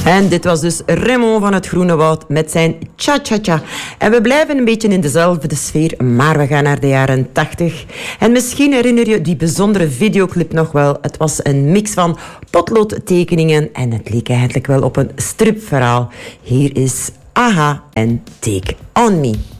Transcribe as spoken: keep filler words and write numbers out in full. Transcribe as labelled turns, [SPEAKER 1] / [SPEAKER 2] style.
[SPEAKER 1] En dit was dus Raymond van het Groene Woud met zijn cha-cha-cha. En we blijven een beetje in dezelfde sfeer, maar we gaan naar de jaren tachtig. En misschien herinner je die bijzondere videoclip nog wel. Het was een mix van potloodtekeningen en het leek eigenlijk wel op een stripverhaal. Hier is Aha en Take On Me.